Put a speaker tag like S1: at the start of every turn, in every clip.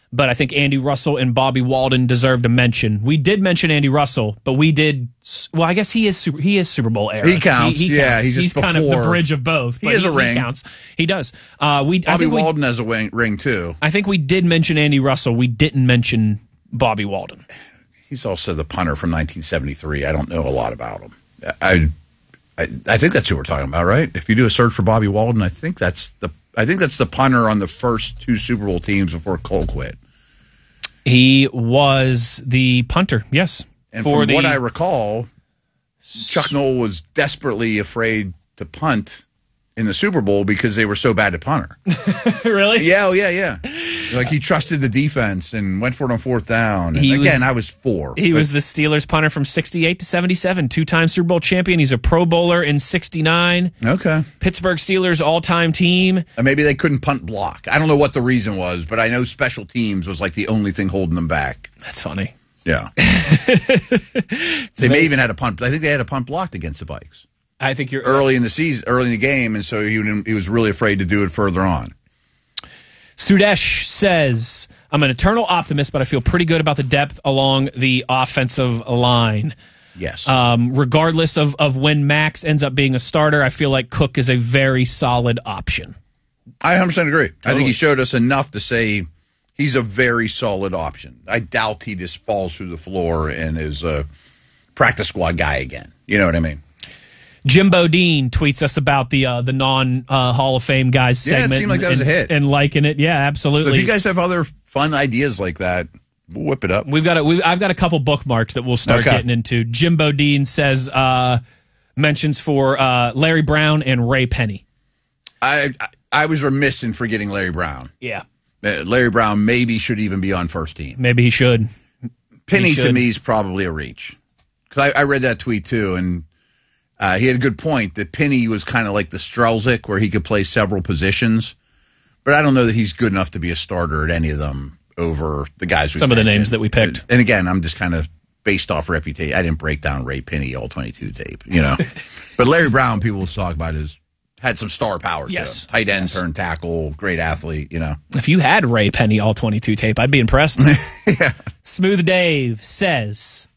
S1: but I think Andy Russell and Bobby Walden deserved a mention. We did mention Andy Russell, but we did. Well, I guess he is Super Bowl era.
S2: He counts.
S1: He
S2: yeah,
S1: counts. He's kind of the bridge of both.
S2: He has a ring.
S1: He counts. He does.
S2: Bobby Walden has a ring too.
S1: I think we did mention Andy Russell. We didn't mention Bobby Walden.
S2: He's also the punter from 1973. I don't know a lot about him. I think that's who we're talking about, right? If you do a search for Bobby Walden, I think that's the punter on the first 2 Super Bowl teams before Cole quit.
S1: He was the punter, yes.
S2: And from what I recall, Chuck Noll was desperately afraid to punt in the Super Bowl because they were so bad at punter.
S1: Really?
S2: Yeah. Like he trusted the defense and went for it on 4th down. And I was 4.
S1: He was the Steelers punter from 68 to 77, 2-time Super Bowl champion. He's a Pro Bowler in 69.
S2: Okay.
S1: Pittsburgh Steelers all-time team.
S2: And maybe they couldn't punt block. I don't know what the reason was, but I know special teams was like the only thing holding them back.
S1: That's funny.
S2: Yeah. They may even had a punt. I think they had a punt blocked against the Vikes.
S1: I think you're
S2: early in the season, early in the game, and so he was really afraid to do it further on.
S1: Sudesh says, I'm an eternal optimist, but I feel pretty good about the depth along the offensive line.
S2: Yes.
S1: Regardless of when Max ends up being a starter, I feel like Cook is a very solid option.
S2: I 100% agree.
S1: Totally.
S2: I think he showed us enough to say he's a very solid option. I doubt he just falls through the floor and is a practice squad guy again. You know what I mean?
S1: Jim Bodine tweets us about the non-Hall of Fame guys segment.
S2: Yeah, it seemed like that was a hit.
S1: And liking it. Yeah, absolutely.
S2: So if you guys have other fun ideas like that, we'll whip it up.
S1: I've got a couple bookmarks that we'll start getting into. Jim Bodine says mentions for Larry Brown and Ray Penny.
S2: I was remiss in forgetting Larry Brown.
S1: Yeah.
S2: Larry Brown maybe should even be on first team.
S1: Maybe he should.
S2: Penny to me is probably a reach. Because I read that tweet too, and he had a good point that Penny was kind of like the Strelzik, where he could play several positions. But I don't know that he's good enough to be a starter at any of them over the guys we
S1: Some of the names that we picked.
S2: And again, I'm just kind of based off reputation. I didn't break down Ray Penny all 22 tape, you know. But Larry Brown, people will talk about had some star power to him. Tight end, turn tackle, great athlete, you know.
S1: If you had Ray Penny all 22 tape, I'd be impressed.
S2: Yeah.
S1: Smooth Dave says,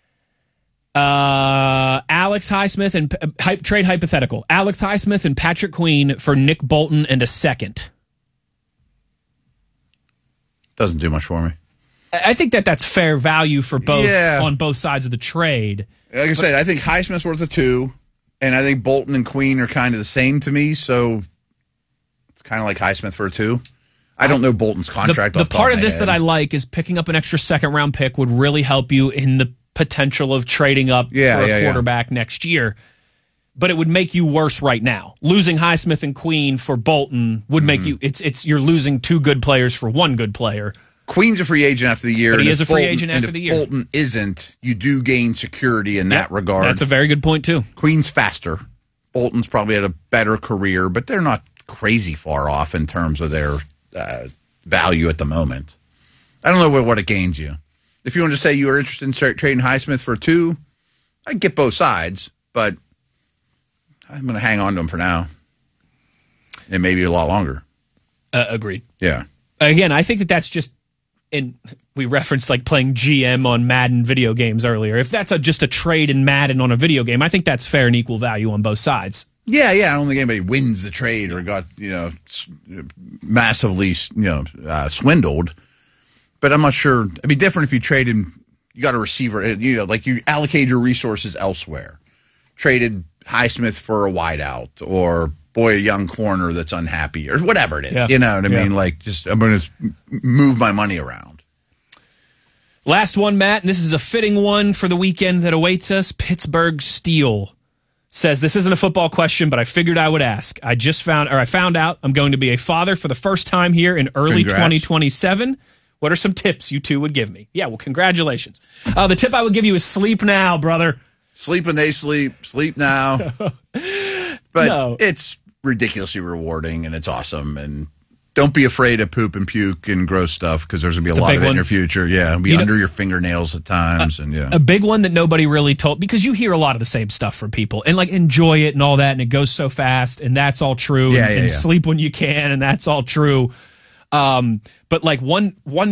S1: Alex Highsmith and trade hypothetical. Alex Highsmith and Patrick Queen for Nick Bolton and a second.
S2: Doesn't do much for me.
S1: I think that's fair value for both on both sides of the trade.
S2: Like I said, I think Highsmith's worth a 2. And I think Bolton and Queen are kind of the same to me, so it's kind of like Highsmith for a 2. I don't know Bolton's contract.
S1: The part of this that I like is picking up an extra second-round pick would really help you in the potential of trading up for a quarterback next year. But it would make you worse right now. Losing Highsmith and Queen for Bolton would make you. You're losing 2 good players for 1 good player.
S2: Queen's a free agent after the year.
S1: But he is a free agent after the year.
S2: If Bolton isn't, you do gain security in that regard.
S1: That's a very good point, too.
S2: Queen's faster. Bolton's probably had a better career, but they're not crazy far off in terms of their value at the moment. I don't know what it gains you. If you want to say you are interested in trading Highsmith for 2, I get both sides, but I'm going to hang on to him for now. And maybe a lot longer.
S1: Agreed.
S2: Yeah.
S1: Again, I think that's just... And we referenced like playing GM on Madden video games earlier. If that's just a trade in Madden on a video game, I think that's fair and equal value on both sides.
S2: Yeah. I don't think anybody wins the trade or got massively swindled. But I'm not sure. It'd be different if you traded. You got a receiver. Like you allocate your resources elsewhere. Traded Highsmith for a wideout or. A young corner that's unhappy or whatever it is. Yeah. You know what I mean? Like, just I'm going to move my money around.
S1: Last one, Matt, and this is a fitting one for the weekend that awaits us. Pittsburgh Steel says, this isn't a football question, but I figured I would ask. I found out I'm going to be a father for the first time here in early 2027. What are some tips you two would give me? Yeah, well, congratulations. The tip I would give you is sleep now, brother.
S2: Sleep when they sleep. Sleep now. But it's ridiculously rewarding, and it's awesome. And don't be afraid of poop and puke and gross stuff, because there's going to be a lot of it in your future. Yeah, it'll be under your fingernails at times.
S1: A big one that nobody really told, because you hear a lot of the same stuff from people, and like enjoy it and all that, and it goes so fast, and that's all true. And sleep when you can, and that's all true. But like one